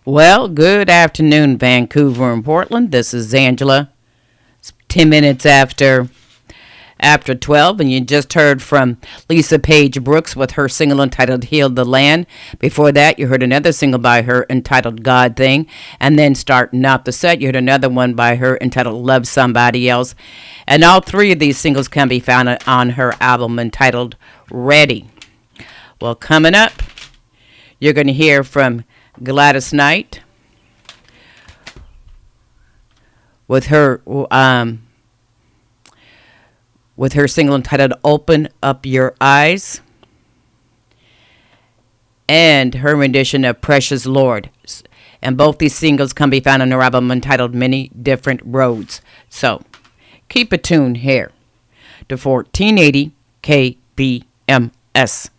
Well, good afternoon, Vancouver and Portland. This is Angela. It's 10 minutes after 12, and you just heard from Lisa Page Brooks with her single entitled Heal the Land. Before that, you heard another single by her entitled God Thing. And then starting out the set, you heard another one by her entitled Love Somebody Else. And all three of these singles can be found on her album entitled Ready. Well, coming up, you're going to hear from Gladys Knight with her single entitled Open Up Your Eyes, and her rendition of Precious Lord. And both these singles can be found on her album entitled Many Different Roads. So keep it tuned here to 1480 KBMS.